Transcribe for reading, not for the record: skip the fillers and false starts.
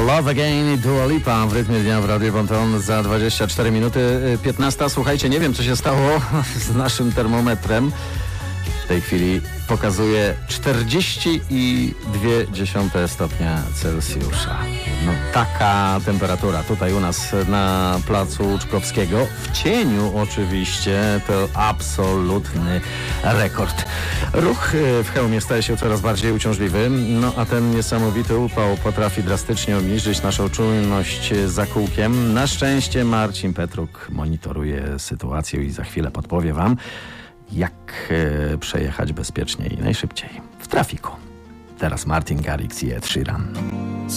Love Again i Dua Lipa w rytmie dnia w Radiu Bonton za 24 minuty 15. Słuchajcie, nie wiem co się stało z naszym termometrem. W tej chwili pokazuje 40,2 stopnia Celsjusza. No taka temperatura tutaj u nas na placu Łuczkowskiego. W cieniu oczywiście to absolutny rekord. Ruch w hełmie staje się coraz bardziej uciążliwy, no a ten niesamowity upał potrafi drastycznie obniżyć naszą czujność za kółkiem. Na szczęście Marcin Petruk monitoruje sytuację i za chwilę podpowie wam, jak przejechać bezpiecznie i najszybciej w trafiku. Teraz Martin Garrix i Ed Sheeran.